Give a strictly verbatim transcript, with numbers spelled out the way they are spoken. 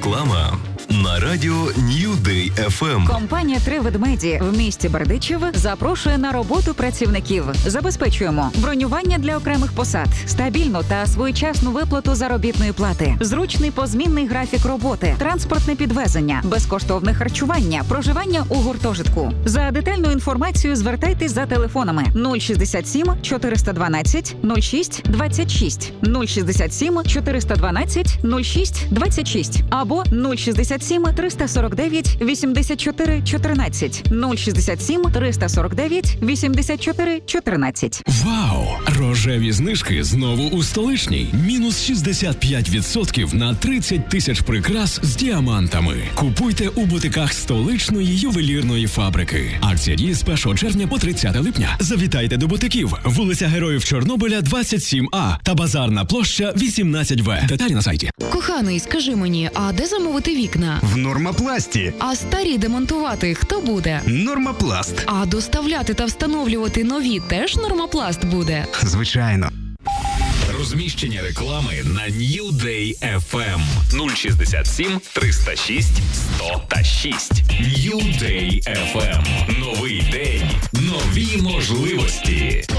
Реклама на радіо New Day еф ем. Компанія «Три ведмеді» в місті Бердичів запрошує на роботу працівників. Забезпечуємо бронювання для окремих посад, стабільну та своєчасну виплату заробітної плати, зручний позмінний графік роботи, транспортне підвезення, безкоштовне харчування, проживання у гуртожитку. За детальну інформацію звертайтесь за телефонами нуль шістдесят сім чотириста дванадцять нуль шість двадцять шість, нуль шістдесят сім чотириста дванадцять нуль шість двадцять шість або нуль шістдесят сім триста сорок дев'ять вісімдесят чотири чотирнадцять, нуль шістдесят сім триста сорок дев'ять вісімдесят чотири чотирнадцять. Вау! Рожеві знижки знову у столичній. Мінус шістдесят п'ять відсотків на тридцять тисяч прикрас з діамантами. Купуйте у бутиках столичної ювелірної фабрики. Акція діє з першого червня по тридцяте липня. Завітайте до бутиків. Вулиця Героїв Чорнобиля, двадцять сім А та Базарна площа, вісімнадцять В. Деталі на сайті. Коханий, скажи мені, а де замовити вікна? В Нормапласті. А старі демонтувати хто буде? Нормапласт. А доставляти та встановлювати нові теж Нормапласт буде? Звичайно. Розміщення реклами на New Day еф ем. нуль шістдесят сім триста шість сто та шість. New Day еф ем. Новий день, нові можливості.